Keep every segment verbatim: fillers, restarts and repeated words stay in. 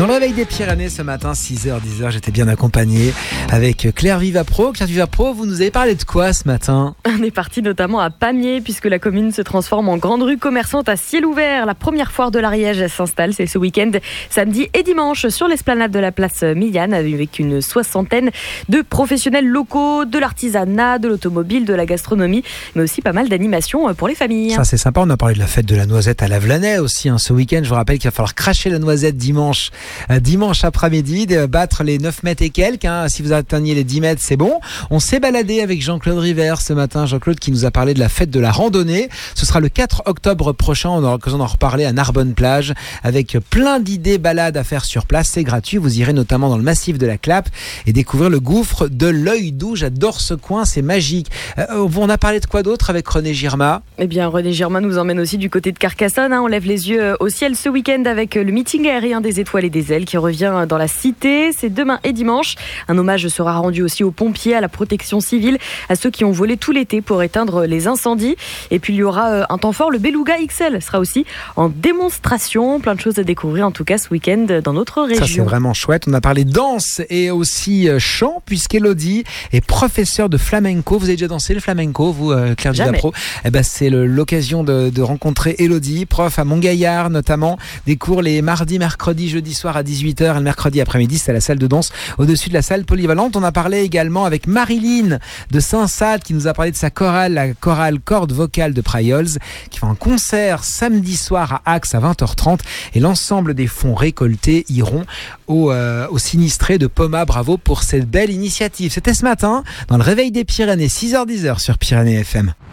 Dans le réveil des Pyrénées ce matin, six heures, dix heures, j'étais bien accompagné avec Claire Vivapro. Claire Vivapro, vous nous avez parlé de quoi ce matin ? On est parti notamment à Pamiers puisque la commune se transforme en grande rue commerçante à ciel ouvert. La première foire de l'Ariège s'installe, c'est ce week-end, samedi et dimanche sur l'esplanade de la place Millane avec une soixantaine de professionnels locaux, de l'artisanat, de l'automobile, de la gastronomie, mais aussi pas mal d'animations pour les familles. Ça c'est sympa, on a parlé de la fête de la noisette à Lavelanet aussi hein, ce week-end. Je vous rappelle qu'il va falloir cracher la noisette dimanche, euh, dimanche après-midi, de battre les neuf mètres et quelques. Hein. Si vous atteignez les dix mètres, c'est bon. On s'est baladé avec Jean-Claude River ce matin. Jean-Claude qui nous a parlé de la fête de la randonnée. Ce sera le quatre octobre prochain. On aura l'occasion d'en reparler à Narbonne-Plage avec plein d'idées balades à faire sur place. C'est gratuit. Vous irez notamment dans le massif de la Clappe et découvrir le gouffre de l'Œil Doux. J'adore ce coin, c'est magique. Euh, on a parlé de quoi d'autre avec René Girma ? Eh bien, René Girma nous emmène aussi du côté de Carcassonne. Hein. On lève les yeux au ciel ce week-end avec le meeting aérien des étoiles et des ailes qui revient dans la cité. C'est demain et dimanche. Un hommage sera rendu aussi aux pompiers, à la protection civile, à ceux qui ont volé tout l'été pour éteindre les incendies. Et puis il y aura un temps fort, le Beluga X L sera aussi en démonstration. Plein de choses à découvrir en tout cas ce week-end dans notre région. Ça c'est vraiment chouette. On a parlé danse et aussi chant puisqu'Elodie est professeure de flamenco. Vous avez déjà dansé le flamenco, vous Claire Vivapro ? Eh ben, c'est le, l'occasion de, de rencontrer Elodie, prof à Montgaillard notamment. Des cours les mardis, mercredis, jeudi soir à dix-huit heures et le mercredi après-midi, c'est à la salle de danse au-dessus de la salle polyvalente. On a parlé également avec Marilyn de Saint-Sade qui nous a parlé de sa chorale, la chorale corde vocale de Prayols, qui fait un concert samedi soir à Axe à vingt heures trente et l'ensemble des fonds récoltés iront aux, euh, aux sinistrés de Poma. Bravo pour cette belle initiative. C'était ce matin dans le réveil des Pyrénées, six heures dix sur Pyrénées F M.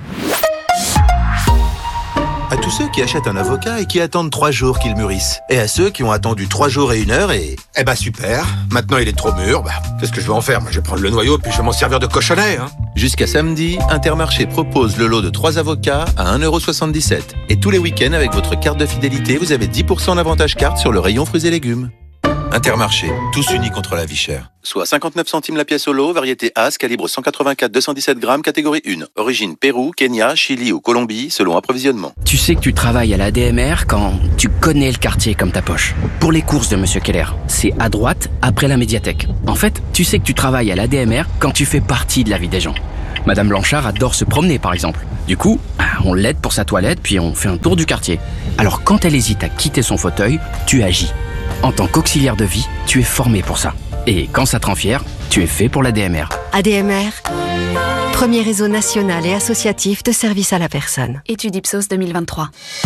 À tous ceux qui achètent un avocat et qui attendent trois jours qu'il mûrisse. Et à ceux qui ont attendu trois jours et une heure et... Eh bah super, maintenant il est trop mûr, bah qu'est-ce que je vais en faire ? Moi je vais prendre le noyau puis je vais m'en servir de cochonnet hein. Jusqu'à samedi, Intermarché propose le lot de trois avocats à un euro soixante-dix-sept. Et tous les week-ends avec votre carte de fidélité, vous avez dix pour cent d'avantage carte sur le rayon fruits et légumes. Intermarché, tous unis contre la vie chère. Soit cinquante-neuf centimes la pièce au lot, variété As, calibre cent quatre-vingt-quatre deux cent dix-sept grammes, catégorie un. Origine Pérou, Kenya, Chili ou Colombie, selon approvisionnement. Tu sais que tu travailles à la D M R quand tu connais le quartier comme ta poche. Pour les courses de Monsieur Keller, c'est à droite, après la médiathèque. En fait, tu sais que tu travailles à la D M R quand tu fais partie de la vie des gens. Madame Blanchard adore se promener, par exemple. Du coup, on l'aide pour sa toilette, puis on fait un tour du quartier. Alors quand elle hésite à quitter son fauteuil, tu agis. En tant qu'auxiliaire de vie, tu es formé pour ça. Et quand ça te rend fier, tu es fait pour la D M R. A D M R, premier réseau national et associatif de services à la personne. Étude Ipsos deux mille vingt-trois.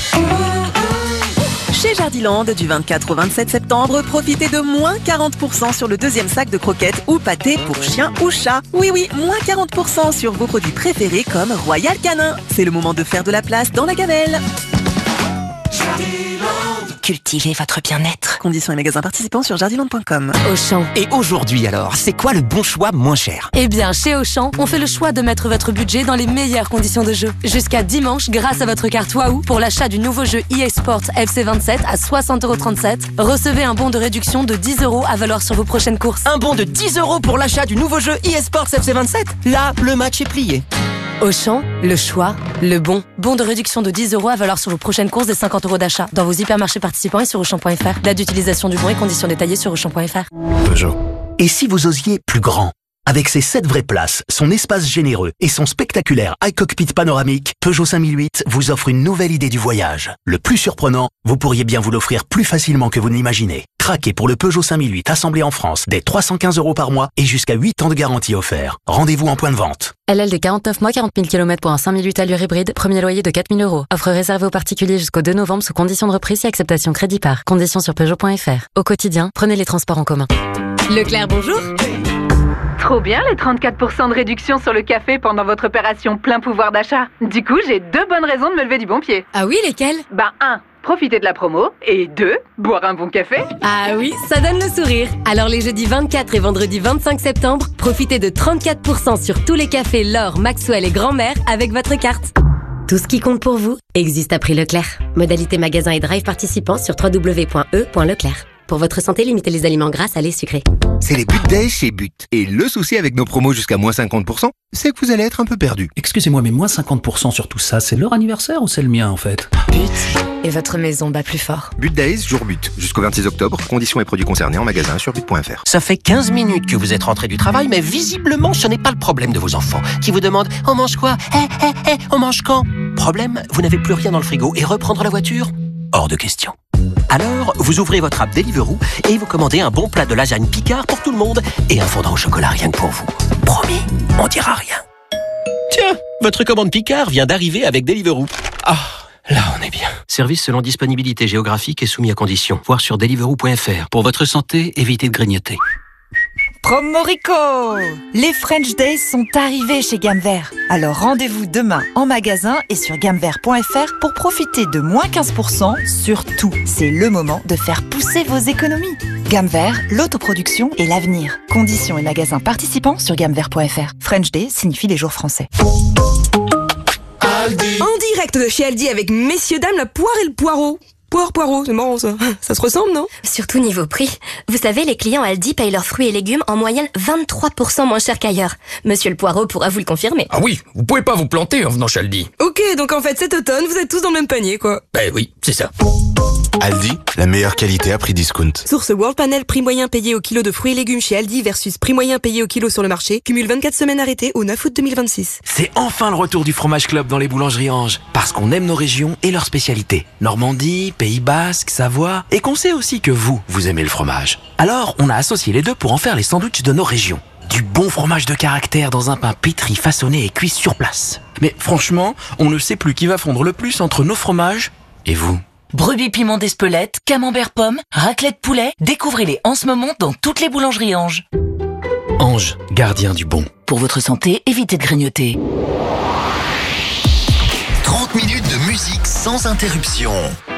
Chez Jardiland, du vingt-quatre au vingt-sept septembre, profitez de moins quarante pour cent sur le deuxième sac de croquettes ou pâtés pour chien ou chat. Oui, oui, moins quarante pour cent sur vos produits préférés comme Royal Canin. C'est le moment de faire de la place dans la gamelle. Cultivez votre bien-être. Conditions et magasins participants sur jardiland point com. Auchan. Et aujourd'hui alors, c'est quoi le bon choix moins cher ? Eh bien, chez Auchan, on fait le choix de mettre votre budget dans les meilleures conditions de jeu. Jusqu'à dimanche, grâce à votre carte Wahoo, pour l'achat du nouveau jeu E A Sports F C vingt-sept à soixante euros trente-sept, recevez un bon de réduction de dix euros à valoir sur vos prochaines courses. Un bon de dix euros pour l'achat du nouveau jeu E A Sports F C vingt-sept ? Là, le match est plié. Auchan, le choix, le bon. Bon de réduction de dix euros à valoir sur vos prochaines courses des cinquante euros d'achat. Dans vos hypermarchés participants et sur Auchan point F R. Date d'utilisation du bon et conditions détaillées sur Auchan point F R. Peugeot. Et si vous osiez plus grand ? Avec ses sept vraies places, son espace généreux et son spectaculaire iCockpit panoramique, Peugeot cinq mille huit vous offre une nouvelle idée du voyage. Le plus surprenant, vous pourriez bien vous l'offrir plus facilement que vous ne l'imaginez. Craquez pour le Peugeot cinq mille huit assemblé en France dès trois cent quinze euros par mois et jusqu'à huit ans de garantie offert. Rendez-vous en point de vente. L L D quarante-neuf mois, quarante mille kilomètres pour un cinq mille huit allure hybride, premier loyer de quatre mille euros. Offre réservée aux particuliers jusqu'au deux novembre sous conditions de reprise et acceptation crédit par. Conditions sur Peugeot point F R. Au quotidien, prenez les transports en commun. Leclerc, bonjour. Trop bien les trente-quatre pour cent de réduction sur le café pendant votre opération plein pouvoir d'achat. Du coup, j'ai deux bonnes raisons de me lever du bon pied. Ah oui, lesquelles ? Ben un, profiter de la promo. Et deux, boire un bon café. Ah oui, ça donne le sourire. Alors les jeudis vingt-quatre et vendredi vingt-cinq septembre, profitez de trente-quatre pour cent sur tous les cafés L'Or, Maxwell et Grand-Mère avec votre carte. Tout ce qui compte pour vous existe à prix Leclerc. Modalité magasin et drive participants sur w w w point e point leclerc. Pour votre santé, limitez les aliments gras, salés, sucrés. C'est les But Days chez But. Et le souci avec nos promos jusqu'à moins cinquante pour cent, c'est que vous allez être un peu perdu. Excusez-moi, mais moins cinquante pour cent sur tout ça, c'est leur anniversaire ou c'est le mien en fait? But. Et votre maison bat plus fort. But Days, jour but. Jusqu'au vingt-six octobre, conditions et produits concernés en magasin sur but point f r. Ça fait quinze minutes que vous êtes rentré du travail, mais visiblement ce n'est pas le problème de vos enfants, qui vous demandent « On mange quoi ? Eh, eh, eh, on mange quand ?» Problème, vous n'avez plus rien dans le frigo et reprendre la voiture ? Hors de question. Alors, vous ouvrez votre app Deliveroo et vous commandez un bon plat de lasagne Picard pour tout le monde et un fondant au chocolat rien que pour vous. Promis, on dira rien. Tiens, votre commande Picard vient d'arriver avec Deliveroo. Ah, là on est bien. Service selon disponibilité géographique et soumis à conditions. Voir sur deliveroo point f r. Pour votre santé, évitez de grignoter. Promorico! Les French Days sont arrivés chez Gamme Vert. Alors rendez-vous demain en magasin et sur gamme vert point f r pour profiter de moins quinze pour cent sur tout. C'est le moment de faire pousser vos économies. Gamme Vert, l'autoproduction et l'avenir. Conditions et magasins participants sur gamme vert point f r. French Day signifie les jours français. Aldi. En direct de chez Aldi avec messieurs dames la poire et le poireau. Poire, poireau, c'est marrant ça. Ça se ressemble, non? Surtout niveau prix. Vous savez, les clients Aldi payent leurs fruits et légumes en moyenne vingt-trois pour cent moins cher qu'ailleurs. Monsieur le poireau pourra vous le confirmer. Ah oui, vous pouvez pas vous planter en venant chez Aldi. Ok, donc en fait cet automne, vous êtes tous dans le même panier, quoi. Ben oui, c'est ça. Aldi, la meilleure qualité à prix discount. Source World Panel, prix moyen payé au kilo de fruits et légumes chez Aldi versus prix moyen payé au kilo sur le marché. Cumule vingt-quatre semaines arrêtées au neuf août deux mille vingt-six. C'est enfin le retour du fromage club dans les boulangeries Ange. Parce qu'on aime nos régions et leurs spécialités. Normandie, Pays Basque, Savoie. Et qu'on sait aussi que vous, vous aimez le fromage. Alors, on a associé les deux pour en faire les sandwichs de nos régions. Du bon fromage de caractère dans un pain pétri, façonné et cuit sur place. Mais franchement, on ne sait plus qui va fondre le plus entre nos fromages et vous. Brebis piment d'Espelette, camembert pomme, raclette poulet, découvrez-les en ce moment dans toutes les boulangeries Ange. Ange, gardien du bon. Pour votre santé, évitez de grignoter. trente minutes de musique sans interruption.